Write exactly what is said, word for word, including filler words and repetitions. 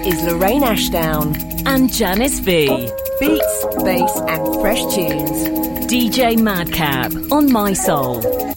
is Lorraine Ashdown and Janice V. Beats, bass and fresh tunes. D J Madcap on My Soul.